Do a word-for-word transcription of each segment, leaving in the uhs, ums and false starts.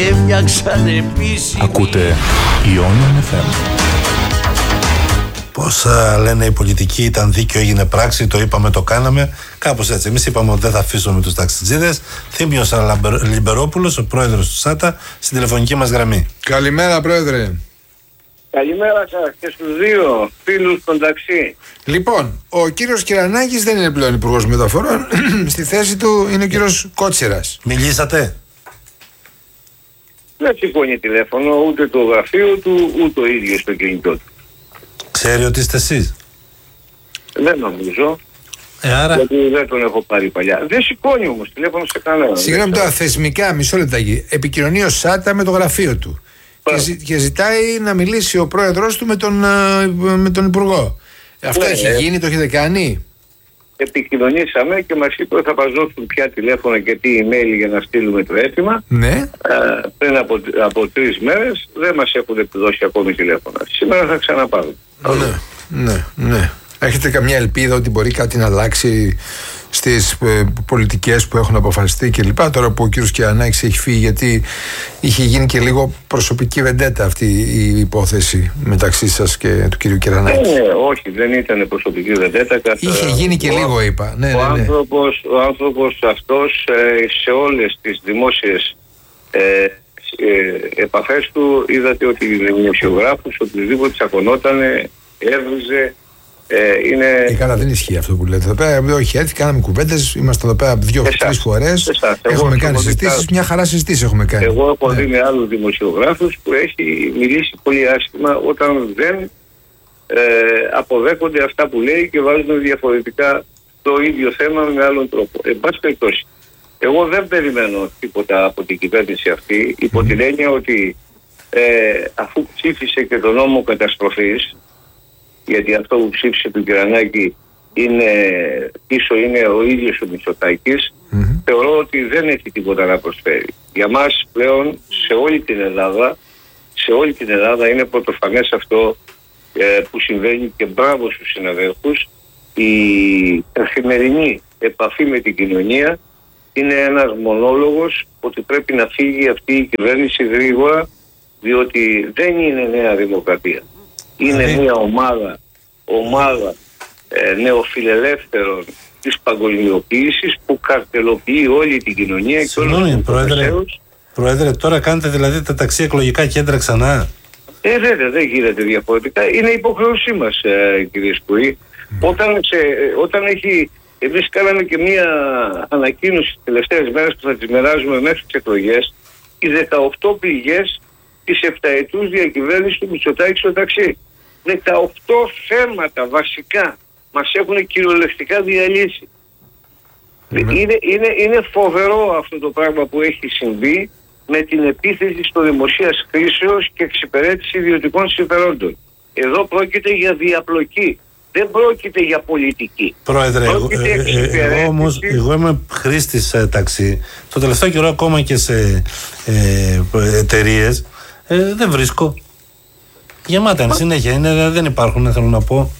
Ακούτε Ionian εφ εμ. Πώς λένε οι πολιτικοί, ήταν δίκαιο, έγινε πράξη, το είπαμε, το κάναμε. Κάπως έτσι. Εμείς είπαμε ότι δεν θα αφήσουμε τους ταξιτζίδες. Θήμιος Λιμπερόπουλος, ο πρόεδρος του ΣΑΤΑ, στην τηλεφωνική μας γραμμή. Καλημέρα, πρόεδρε. Καλημέρα σας και στους δύο φίλους των ταξί. Λοιπόν, ο κύριος Κυρανάκης δεν είναι πλέον υπουργός μεταφορών. Στη θέση του είναι ο κύριος Κότσιρας. Μιλήσατε? Δεν σηκώνει τηλέφωνο ούτε το γραφείο του, ούτε ο ίδιος στο κινητό του. Ξέρει ότι είστε εσείς? Δεν νομίζω. Ε, άρα... Γιατί δεν τον έχω πάρει παλιά. Δεν σηκώνει όμως τηλέφωνο σε κανέναν. Συγγνώμη τώρα, θεσμικά, μισό λεπτάκι. Επικοινωνεί ο ΣΑΤΑ με το γραφείο του. Και, ζη, και ζητάει να μιλήσει ο πρόεδρος του με τον, με τον υπουργό. Αυτό ναι, έχει ε, γίνει, το έχετε κάνει? Επικοινωνήσαμε και μας είπε ότι θα μας δώσουν πια τηλέφωνα και τι email για να στείλουμε το αίτημα. Ναι. Ε, πριν από, από τρεις μέρες δεν μας έχουν δώσει ακόμη τηλέφωνα. Σήμερα θα ξαναπάρουμε. Ναι, ναι, ναι. Έχετε καμιά ελπίδα ότι μπορεί κάτι να αλλάξει στις ε, πολιτικές που έχουν αποφασιστεί κλπ? Τώρα που ο κύριος Κυρανάκης έχει φύγει, γιατί είχε γίνει και λίγο προσωπική βεντέτα αυτή η υπόθεση μεταξύ σας και του κύριου Κυρανάκη. Ναι, όχι, δεν ήταν προσωπική βεντέτα. Κατά... Είχε γίνει και ο, λίγο, είπα. Ναι, ο, ναι, ναι. Άνθρωπος, ο άνθρωπος αυτός ε, σε όλες τις δημόσιες ε, ε, επαφές του είδατε ότι οι δημοσιογράφους οτιδήποτε τσακωνότανε, έβριζε. Ε, είναι... Ε, καλά, δεν ισχύει αυτό που λέτε. Εδώ πέρα, όχι έτσι, κάναμε κουβέντες. Είμαστε εδώ πέρα δύο-τρεις φορές. Έχουμε κάνει συζητήσεις. Μια χαρά συζητήσεις έχουμε κάνει. Εγώ έχω ναι. δει με άλλους δημοσιογράφους που έχει μιλήσει πολύ άσχημα όταν δεν ε, αποδέχονται αυτά που λέει και βάζουν διαφορετικά το ίδιο θέμα με άλλον τρόπο. Εν πάση περιπτώσει, εγώ δεν περιμένω τίποτα από την κυβέρνηση αυτή, υπό mm. την έννοια ότι ε, αφού ψήφισε και το νόμο καταστροφής, γιατί αυτό που ψήφισε του Κυρανάκη είναι, πίσω είναι ο ίδιος ο Μητσοτάκης, mm-hmm. θεωρώ ότι δεν έχει τίποτα να προσφέρει. Για μας πλέον σε όλη την Ελλάδα, σε όλη την Ελλάδα είναι πρωτοφανές αυτό ε, που συμβαίνει και μπράβο στους συναδέλφους. Η καθημερινή επαφή με την κοινωνία είναι ένας μονόλογος ότι πρέπει να φύγει αυτή η κυβέρνηση γρήγορα, διότι δεν είναι νέα δημοκρατία. Είναι yeah. μια ομάδα, ομάδα ε, νεοφιλελεύθερων της παγκοσμιοποίησης που καρτελοποιεί όλη την κοινωνία. Συγγνώμη, Πρόεδρε, Πρόεδρε, τώρα κάνετε δηλαδή τα ταξί εκλογικά κέντρα ξανά? Ε, βέβαια, δεν γίνεται διαφορετικά. Είναι υποχρέωσή μας, ε, κύριε Σκουρή. Mm. Όταν, σε, όταν έχει... Εμείς κάναμε και μία ανακοίνωση τις τελευταίες μέρες που θα τις μοιράζουμε μέχρι τις εκλογές, οι δεκαοκτώ πληγές της επταετούς διακυβέρνησης του Μητσοτάκη στο ταξί. δεκαοκτώ θέματα βασικά μας έχουν κυριολεκτικά διαλύσει. Mm. Είναι, είναι, είναι φοβερό αυτό το πράγμα που έχει συμβεί με την επίθεση στο δημοσίας κρίσεως και εξυπηρέτηση ιδιωτικών συμφερόντων. Εδώ πρόκειται για διαπλοκή. Δεν πρόκειται για πολιτική. Πρόεδρε, εγώ, ε, εγώ όμως εγώ είμαι χρήστης ε, ταξί. Το τελευταίο καιρό ακόμα και σε ε, εταιρείες ε, δεν βρίσκω. Γεμάτα είναι συνέχεια, είναι, δεν υπάρχουν, θέλω να πω.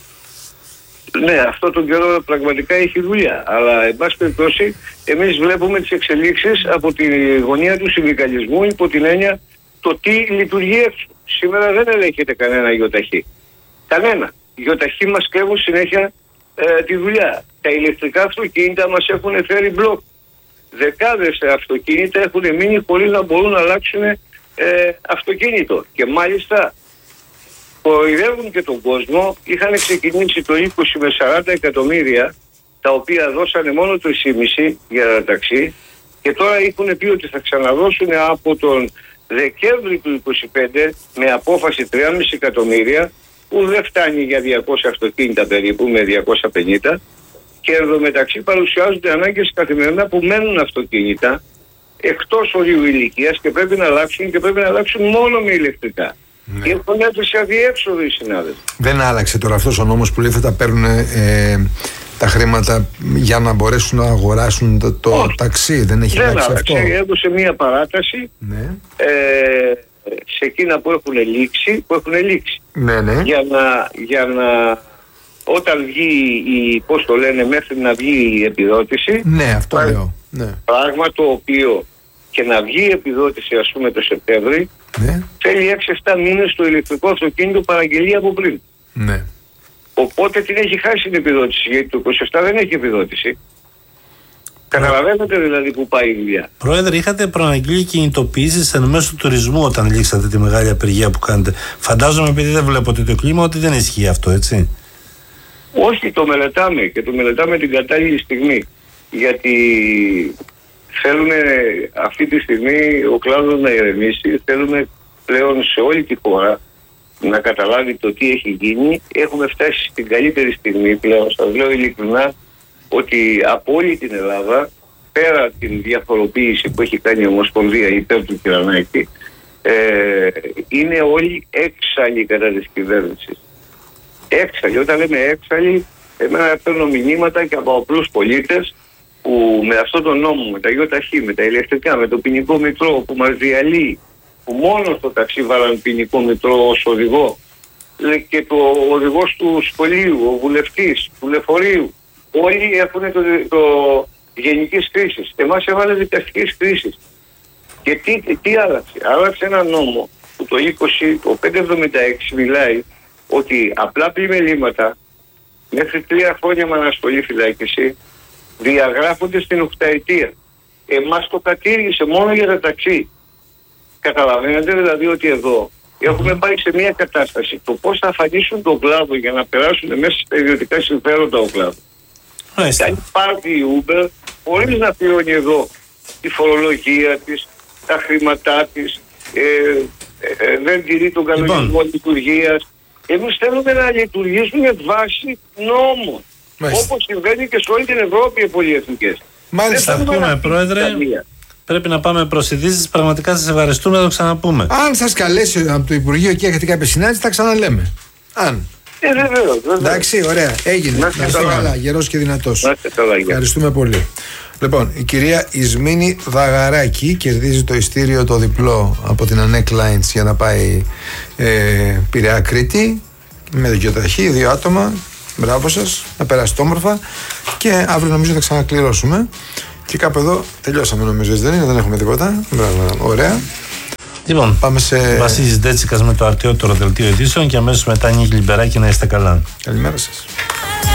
Ναι, αυτό τον καιρό πραγματικά έχει δουλειά. Αλλά, εν πάση περιπτώσει, εμείς βλέπουμε τις εξελίξεις από τη γωνία του συνδικαλισμού υπό την έννοια το τι λειτουργεί έξω. Σήμερα δεν ελέγχεται κανένα γιοταχή. Κανένα. Οι γιοταχή μας κλέβουν συνέχεια ε, τη δουλειά. Τα ηλεκτρικά αυτοκίνητα μας έχουν φέρει μπλοκ. Δεκάδες αυτοκίνητα έχουν μείνει χωρίς να μπορούν να αλλάξουν ε, αυτοκίνητο. Και μάλιστα κοροϊδεύουν και τον κόσμο. Είχαν ξεκινήσει το είκοσι με σαράντα εκατομμύρια, τα οποία δώσανε μόνο το είκοσι για τα ταξί, και τώρα έχουν πει ότι θα ξαναδώσουν από τον Δεκέμβρη του είκοσι πέντε με απόφαση τρία κόμμα πέντε εκατομμύρια, που δεν φτάνει για διακόσια αυτοκίνητα περίπου, με διακόσια πενήντα, και εντωμεταξύ παρουσιάζονται ανάγκες καθημερινά που μένουν αυτοκίνητα εκτός ορίου ηλικίας και πρέπει να αλλάξουν και πρέπει να αλλάξουν μόνο με ηλεκτρικά. Ναι. Και έχουν έρθει σε αδιέξοδο οι συνάδελφοι. Δεν άλλαξε τώρα αυτός ο νόμος που λέει θα τα παίρνουν ε, τα χρήματα για να μπορέσουν να αγοράσουν το, το ταξί? Δεν έχει δεν αλλάξει άλλαξε. Αυτό. Έδωσε μία παράταση ναι. ε, σε εκείνα που έχουν λήξει, που έχουν λήξει. Ναι, ναι. Για να, για να όταν βγει η, πώς το λένε, μέχρι να βγει η επιδότηση. Ναι, αυτό πράγμα, λέω. Ναι. Πράγμα το οποίο και να βγει η επιδότηση, ας πούμε, το Σεπτέμβρη, Ναι. θέλει έξι εφτά μήνες το ηλεκτρικό αυτοκίνητο παραγγελία από πριν. Ναι. Οπότε την έχει χάσει την επιδότηση, γιατί το είκοσι επτά δεν έχει επιδότηση. Καταλαβαίνετε δηλαδή που πάει η δουλειά. Πρόεδρε, είχατε προαναγγείλει κινητοποιήσεις εν μέσω του τουρισμού όταν λήξατε τη μεγάλη απεργία που κάνετε. Φαντάζομαι, επειδή δεν βλέπετε το κλίμα, ότι δεν ισχύει αυτό, έτσι. Όχι, το μελετάμε και το μελετάμε την κατάλληλη στιγμή. Γιατί θέλουμε αυτή τη στιγμή ο κλάδος να ηρεμήσει, θέλουμε πλέον σε όλη τη χώρα να καταλάβει το τι έχει γίνει. Έχουμε φτάσει στην καλύτερη στιγμή πλέον, σας λέω ειλικρινά, ότι από όλη την Ελλάδα, πέρα την διαφοροποίηση που έχει κάνει η Ομοσπονδία υπέρ του Κυρανάκη, ε, είναι όλοι έξαλλοι κατά της κυβέρνησης. Έξαλλοι. Όταν λέμε έξαλλοι, εμένα παίρνω μηνύματα και από απλούς πολίτες που με αυτόν τον νόμο, με τα ΙΟΤΑΧΗ, με τα ηλεκτρικά, με το ποινικό μητρό που μας διαλύει, που μόνο στο ταξί βάλαν ποινικό μητρό ως οδηγό, και το οδηγός του σχολείου, ο βουλευτής του λεωφορείου, όλοι έχουν το, το γενικής κρίσης. Εμάς έβαλε δικαστικής κρίσης. Και τι, τι άλλαξε. Άλλαξε ένα νόμο που το είκοσι, το πεντακόσια εβδομήντα έξι μιλάει ότι απλά πλημελήματα μέχρι τρία χρόνια με αναστολή φυλάκιση διαγράφονται στην οχταετία. Εμάς το κατήργησε μόνο για τα ταξί. Καταλαβαίνετε δηλαδή ότι εδώ έχουμε πάει σε μια κατάσταση το πώς θα αφανίσουν τον κλάδο για να περάσουν μέσα στα ιδιωτικά συμφέροντα ο κλάδο. Κάνει πάρτι η Uber χωρίς να πληρώνει εδώ τη φορολογία της, τα χρήματά της, ε, ε, ε, δεν τηρεί τον κανονισμό λοιπόν. λειτουργίας. Εμείς θέλουμε να λειτουργήσουμε βάσει νόμων. Όπως συμβαίνει και σε όλη την Ευρώπη οι πολυεθνικές. Μάλιστα, πούμε, Πρόεδρε. Πρέπει να πάμε προς ειδήσεις. Πραγματικά σας ευχαριστούμε, να το ξαναπούμε. Αν σας καλέσει από το Υπουργείο και έχετε κάποια συνάντηση, θα ξαναλέμε. Αν. Ε, βεβαίως, βεβαίως. Εντάξει, ωραία. Έγινε. Να είστε καλά. Γερός και δυνατός. Να είστε καλά. Ευχαριστούμε πολύ. Λοιπόν, η κυρία Ισμήνη Δαγαράκη κερδίζει το ειστήριο το διπλό από την Ανέκ Lines για να πάει ε, Πειραιά Κρήτη με δικαιοταχή, δύο άτομα. Μπράβο σας, να περάσετε όμορφα. Και αύριο νομίζω θα ξανακληρώσουμε. Και κάπου εδώ τελειώσαμε, νομίζω, δεν είναι, δεν έχουμε τίποτα. Μπράβο, ωραία. Λοιπόν, πάμε σε. Βασίλης Ντέτσικας με το αρτιότερο δελτίο ειδήσεων και αμέσως μετά Νίκη Λιμπεράκη, να είστε καλά. Καλημέρα σας.